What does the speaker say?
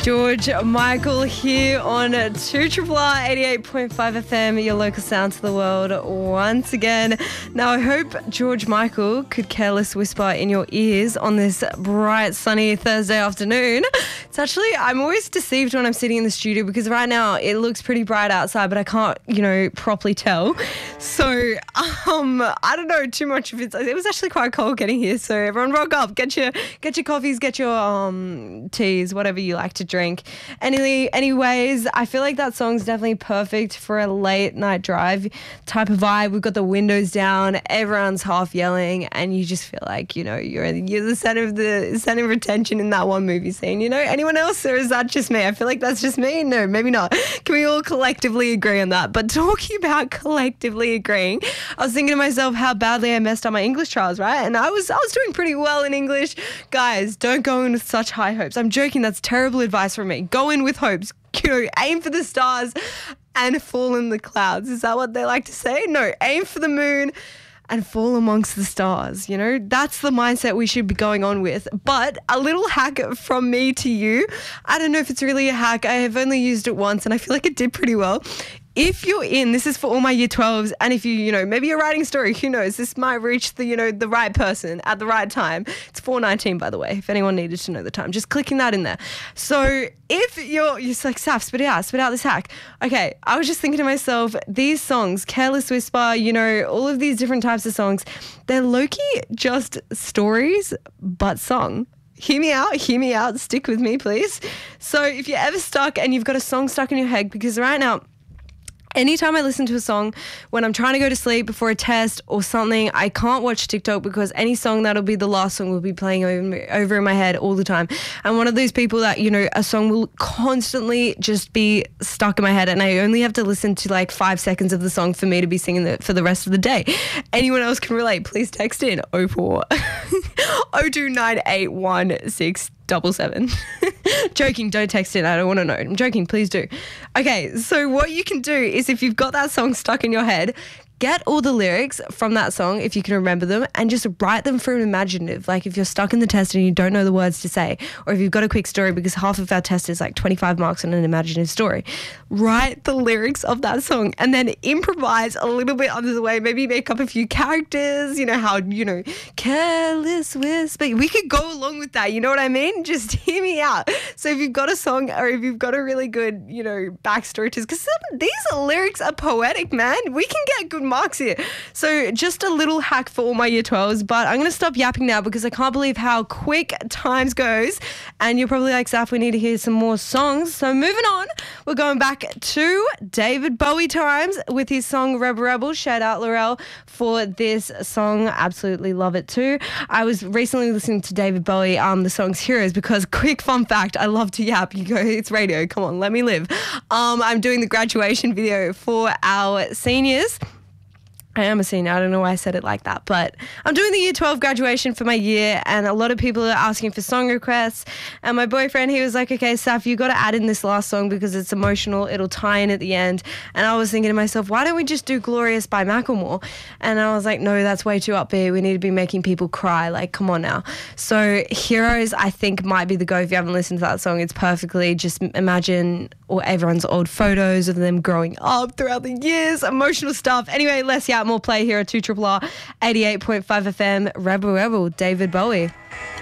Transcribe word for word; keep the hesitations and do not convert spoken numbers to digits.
George Michael here on two R R eighty-eight point five F M, your local sound to the world once again. Now, I hope George Michael could careless whisper in your ears on this bright, sunny Thursday afternoon. It's actually, I'm always deceived when I'm sitting in the studio because right now it looks pretty bright outside, but I can't, you know, properly tell. So, um, I don't know too much if it's, it was actually quite cold getting here. So everyone rock up, get your, get your coffees, get your um teas, whatever you like to drink. Any, anyways, I feel like that song's definitely perfect for a late night drive type of vibe. We've got the windows down, everyone's half yelling, and you just feel like, you know, you're you're the center of the center of attention in that one movie scene. You know, anyone else, or is that just me? I feel like that's just me. No, maybe not. Can we all collectively agree on that? But talking about collectively agreeing, I was thinking to myself how badly I messed up my English trials, right? And I was I was doing pretty well in English. Guys, don't go in with such high hopes. I'm joking. That's terrible advice from me. Go in with hopes. You know, aim for the stars and fall in the clouds. Is that what they like to say? No, aim for the moon and fall amongst the stars. You know, that's the mindset we should be going on with. But a little hack from me to you. I don't know if it's really a hack. I have only used it once and I feel like it did pretty well. If you're in, this is for all my year twelves, and if you, you know, maybe you're writing a story, who knows, this might reach the, you know, the right person at the right time. It's four nineteen, by the way, if anyone needed to know the time. Just clicking that in there. So if you're, you're like, Saf, spit it out, spit out this hack. Okay, I was just thinking to myself, these songs, Careless Whisper, you know, all of these different types of songs, they're low-key just stories, but song. Hear me out, hear me out, stick with me, please. So if you're ever stuck and you've got a song stuck in your head, because right now, anytime I listen to a song when I'm trying to go to sleep before a test or something, I can't watch TikTok because any song that'll be the last song will be playing over, over in my head all the time. I'm one of those people that, you know, a song will constantly just be stuck in my head and I only have to listen to like five seconds of the song for me to be singing it for the rest of the day. Anyone else can relate, please text in oh four oh two nine eight one six double seven. Joking, don't text in. I don't want to know. I'm joking, please do. Okay, so what you can do is if you've got that song stuck in your head, get all the lyrics from that song, if you can remember them, and just write them for an imaginative. Like if you're stuck in the test and you don't know the words to say, or if you've got a quick story, because half of our test is like twenty-five marks on an imaginative story, write the lyrics of that song and then improvise a little bit under the way. Maybe make up a few characters, you know, how, you know, careless whisper. We could go along with that, you know what I mean? Just hear me out. So if you've got a song or if you've got a really good, you know, backstory to this, because these lyrics are poetic, man. We can get good marks here. So just a little hack for all my year twelves, but I'm going to stop yapping now because I can't believe how quick times goes. And you're probably like, Saf, we need to hear some more songs. So moving on, we're going back to David Bowie times with his song Rebel Rebel. Shout out Laurel for this song. Absolutely love it too. I was recently listening to David Bowie, um, the song's Heroes, because quick fun fact, I love to yap. You go, it's radio. Come on, let me live. Um, I'm doing the graduation video for our seniors. I am a senior. I don't know why I said it like that, but I'm doing the year twelve graduation for my year and a lot of people are asking for song requests. And my boyfriend, he was like, okay, Saf, you got to add in this last song because it's emotional. It'll tie in at the end. And I was thinking to myself, why don't we just do Glorious by Macklemore? And I was like, no, that's way too upbeat. We need to be making people cry. Like, come on now. So Heroes, I think, might be the go if you haven't listened to that song. It's perfectly, just imagine or everyone's old photos of them growing up throughout the years, emotional stuff. Anyway, let's yeah, more play here at two R R R eighty-eight point five F M. Rebel Rebel, David Bowie.